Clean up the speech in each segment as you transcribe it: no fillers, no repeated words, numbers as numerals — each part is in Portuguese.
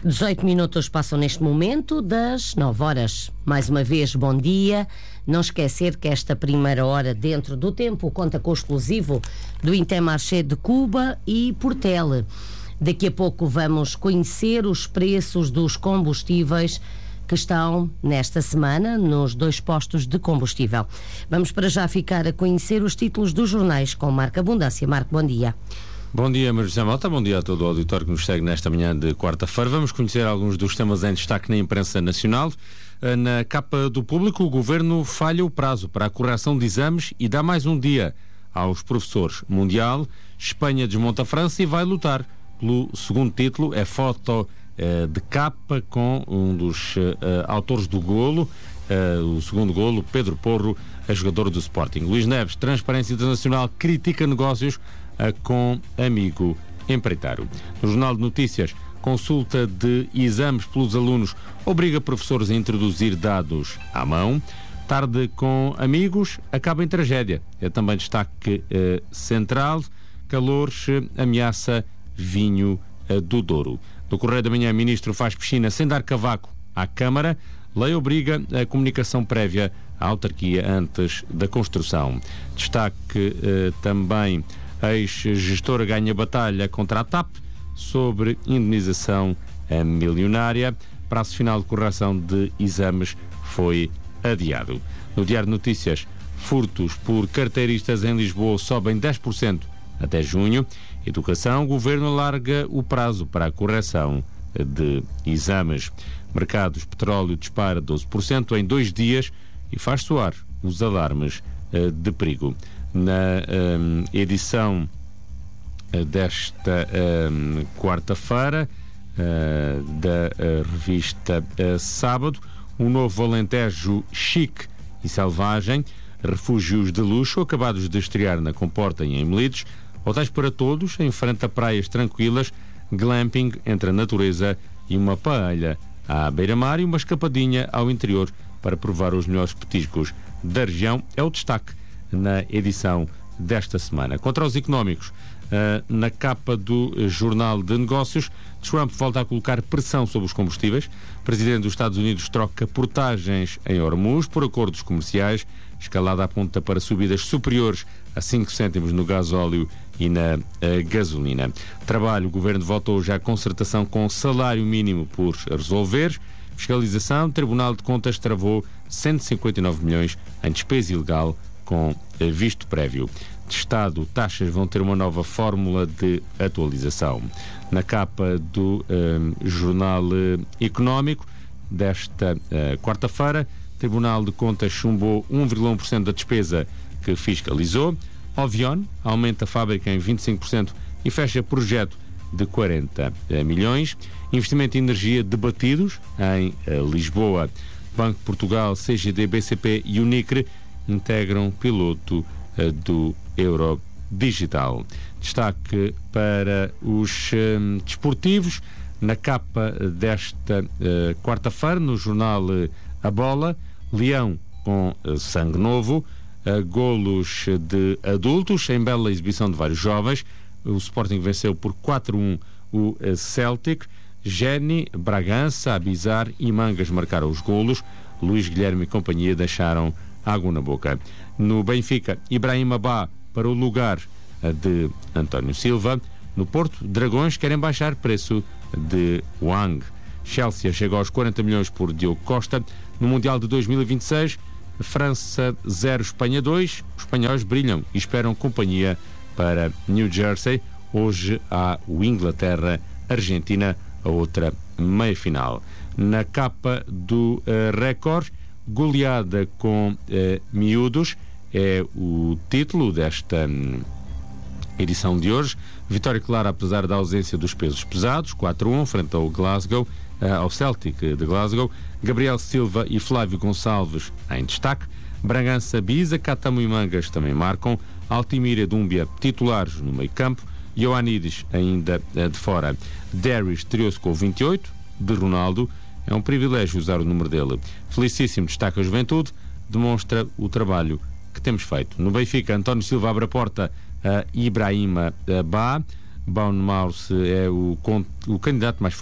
18 minutos passam neste momento das 9 horas. Mais uma vez, bom dia. Não esquecer que esta primeira hora, dentro do tempo, conta com o exclusivo do Intermarché de Cuba e Portel. Daqui a pouco vamos conhecer os preços dos combustíveis que estão nesta semana nos 2 postos de combustível. Vamos para já ficar a conhecer os títulos dos jornais com Marco Abundância. Marco, bom dia. Bom dia, Maria José Mota. Bom dia a todo o auditório que nos segue nesta manhã de quarta-feira. Vamos conhecer alguns dos temas em destaque na imprensa nacional. Na capa do Público, o Governo falha o prazo para a correção de exames e dá mais um dia aos professores. Mundial, Espanha desmonta a França e vai lutar pelo segundo título. É foto de capa com um dos autores do golo, o segundo golo, Pedro Porro, a jogador do Sporting. Luís Neves, Transparência Internacional, critica negócios com amigo empreiteiro. No Jornal de Notícias, consulta de exames pelos alunos obriga professores a introduzir dados à mão. Tarde com amigos acaba em tragédia. É também destaque central. Calores ameaça vinho do Douro. No Correio da Manhã, ministro faz piscina sem dar cavaco à Câmara. Lei obriga a comunicação prévia à autarquia antes da construção. Destaque também: ex-gestora ganha batalha contra a TAP sobre indenização milionária. Prazo final de correção de exames foi adiado. No Diário de Notícias, furtos por carteiristas em Lisboa sobem 10% até junho. Educação, o Governo alarga o prazo para a correção de exames. Mercados, petróleo dispara 12% em 2 dias e faz soar os alarmes de perigo. Na edição desta quarta-feira da revista Sábado, um novo Alentejo chique e selvagem, refúgios de luxo acabados de estrear na Comporta e em Melides, hotéis para todos em frente a praias tranquilas, glamping entre a natureza e uma paella à beira-mar e uma escapadinha ao interior para provar os melhores petiscos da região. É o destaque na edição desta semana. Contra os económicos, na capa do Jornal de Negócios, Trump volta a colocar pressão sobre os combustíveis. O presidente dos Estados Unidos troca portagens em Hormuz por acordos comerciais. Escalada aponta para subidas superiores a 5 cêntimos no gasóleo e na gasolina. Trabalho, o Governo votou já a concertação com salário mínimo por resolver. Fiscalização, Tribunal de Contas travou 159 milhões em despesa ilegal com visto prévio. De Estado, taxas vão ter uma nova fórmula de atualização. Na capa do Jornal Económico desta quarta-feira, Tribunal de Contas chumbou 1,1% da despesa que fiscalizou. Ovion aumenta a fábrica em 25% e fecha projeto de 40 milhões. Investimento em energia debatidos em Lisboa. Banco de Portugal, CGD, BCP e Unicre integram piloto do Euro Digital. Destaque para os desportivos. Na capa desta quarta-feira, no jornal A Bola, Leão com sangue novo, golos de adultos, em bela exibição de vários jovens. O Sporting venceu por 4-1 o Celtic. Geni, Bragança, Abizar e Mangas marcaram os golos. Luís Guilherme e companhia deixaram água na boca. No Benfica, Ibrahim Abá para o lugar de António Silva. No Porto, Dragões querem baixar preço de Wang. Chelsea chega aos 40 milhões por Diogo Costa. No Mundial de 2026, França 0, Espanha 2. Os espanhóis brilham e esperam companhia para New Jersey. Hoje há o Inglaterra-Argentina, a outra meia-final. Na capa do Record, goleada com miúdos é o título desta edição de hoje. Vitória clara apesar da ausência dos pesos pesados, 4-1 frente ao Glasgow, ao Celtic de Glasgow. Gabriel Silva e Flávio Gonçalves em destaque. Bragança, Biza, Catamo e Mangas também marcam. Altimira e Dúmbia titulares no meio campo. Ioannidis ainda de fora. Darius estreou-se com 28 de Ronaldo. É um privilégio usar o número dele. Felicíssimo destaca a juventude, demonstra o trabalho que temos feito. No Benfica, António Silva abre a porta a Ibrahima Ba. Bournemouth é o candidato mais forte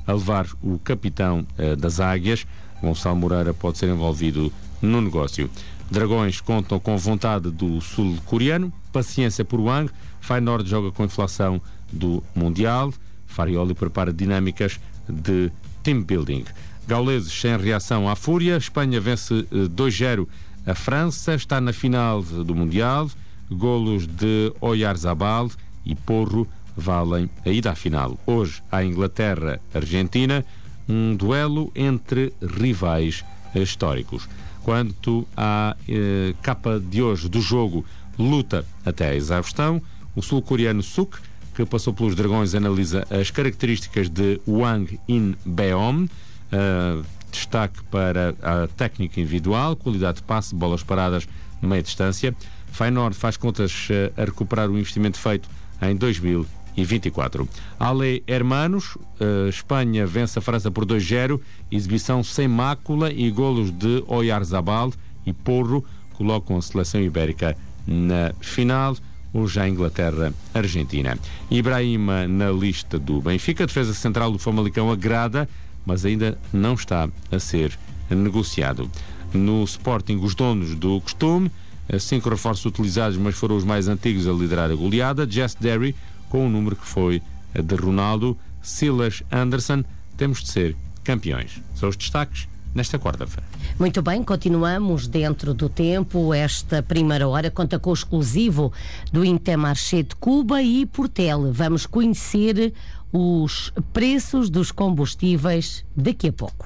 a levar o capitão das Águias. Gonçalo Moreira pode ser envolvido no negócio. Dragões contam com vontade do sul-coreano, paciência por Wang. Feyenoord joga com a inflação do Mundial. Farioli prepara dinâmicas de team building. Gauleses sem reação à fúria. Espanha vence 2-0 a França, está na final do Mundial. Golos de Oyarzabal e Porro valem a ida à final. Hoje há Inglaterra-Argentina, um duelo entre rivais históricos. Quanto à capa de hoje do jogo, luta até à exaustão. O sul-coreano Suk, que passou pelos Dragões, analisa as características de Wang In-beom. Destaque para a técnica individual, qualidade de passe, bolas paradas, meia distância. Feyenoord faz contas a recuperar o investimento feito em 2024. Ale Hermanos, Espanha vence a França por 2-0, exibição sem mácula e golos de Oyarzabal e Porro colocam a seleção ibérica na final. Hoje a Inglaterra-Argentina. Ibrahima na lista do Benfica, a defesa central do Famalicão agrada, mas ainda não está a ser negociado. No Sporting, os donos do costume, 5 reforços utilizados, mas foram os mais antigos a liderar a goleada. Jess Derry, com o número que foi de Ronaldo. Silas Anderson, temos de ser campeões. São os destaques nesta quarta-feira. Muito bem, continuamos dentro do tempo. Esta primeira hora conta com o exclusivo do Intermarché de Cuba e Portel. Vamos conhecer os preços dos combustíveis daqui a pouco.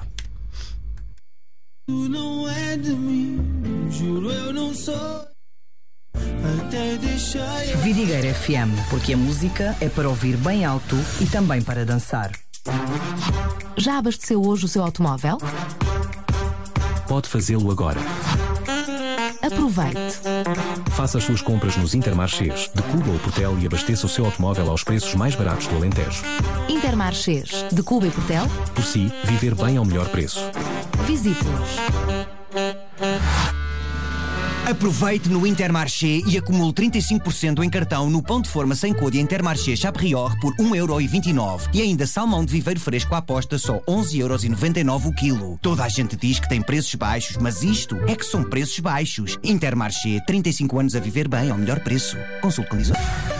Tu não é de mim, juro eu não sou. Até deixei. Vidigueira FM, porque a música é para ouvir bem alto e também para dançar. Já abasteceu hoje o seu automóvel? Pode fazê-lo agora. Aproveite. Faça as suas compras nos Intermarchés de Cuba ou Portel e abasteça o seu automóvel aos preços mais baratos do Alentejo. Intermarchés de Cuba e Portel. Por si, viver bem ao melhor preço. Visite-nos. Aproveite no Intermarché e acumule 35% em cartão no pão de forma sem código Intermarché Chaprior por 1,29€. E ainda salmão de viveiro fresco à aposta só 11,99€ o quilo. Toda a gente diz que tem preços baixos, mas isto é que são preços baixos. Intermarché, 35 anos a viver bem ao melhor preço. Consulte condições.